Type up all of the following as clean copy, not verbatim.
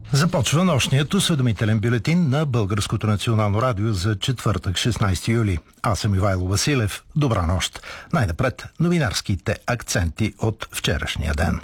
Започва нощният осведомителен бюлетин на Българското национално радио за четвъртък, 16 юли. Аз съм Ивайло Василев. Добра нощ. Най-напред новинарските акценти от вчерашния ден.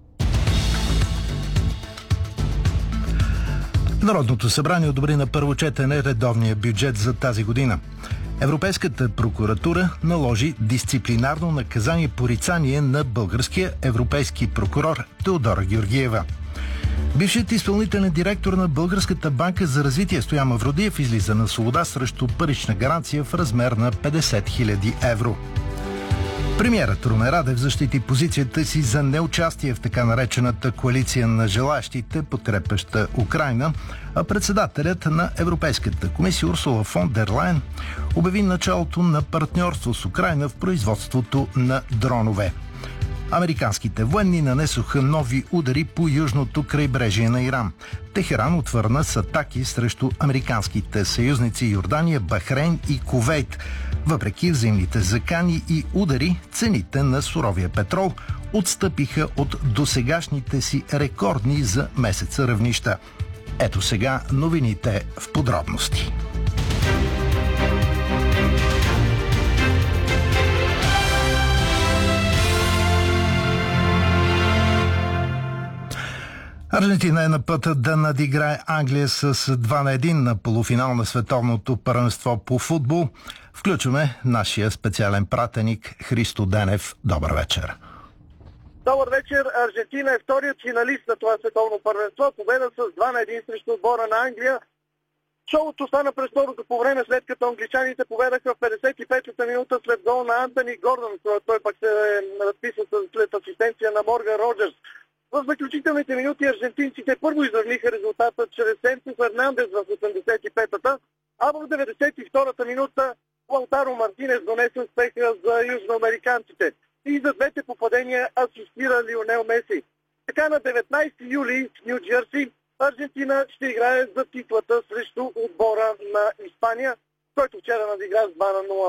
Народното събрание одобри на първо четене редовния бюджет за тази година. Европейската прокуратура наложи дисциплинарно наказание порицание на българския европейски прокурор Теодора Георгиева. Бившият изпълнителен директор на Българската банка за развитие Стоян Мавродиев излиза на свобода срещу парична гаранция в размер на 50 000 евро. Премиерът Румен Радев защити позицията си за неучастие в така наречената коалиция на желаящите, подкрепяща Украйна, а председателят на Европейската комисия Урсула фон дер Лайен обяви началото на партньорство с Украйна в производството на дронове. Американските военни нанесоха нови удари по южното крайбрежие на Иран. Техеран отвърна с атаки срещу американските съюзници Йордания, Бахрейн и Кувейт. Въпреки взаимните закани и удари, цените на суровия петрол отстъпиха от досегашните си рекордни за месеца равнища. Ето сега новините в подробности. Аржентина е на пътя да надиграе Англия с 2-1 на полуфинал на световното първенство по футбол. Включваме нашия специален пратеник Христо Денев. Добър вечер. Добър вечер. Аржентина е вторият финалист на това световно първенство. Победа с 2-1 срещу отбора на Англия. Шоуто стана през второто по време, след като англичаните победаха в 55-та минута след гол на Антони Гордън. Той пък се разписа след асистенция на Морган Роджерс. В заключителните минути аржентинците първо изравниха резултата чрез Сенсо Фернандес в 85-та, а в 92-та минута Лаутаро Мартинес донесе успеха за южноамериканците. И за двете попадения асистира Лионел Меси. Така на 19 юли в Ню Джерси Аржентина ще играе за титлата срещу отбора на Испания, който вчера надигра с 2-0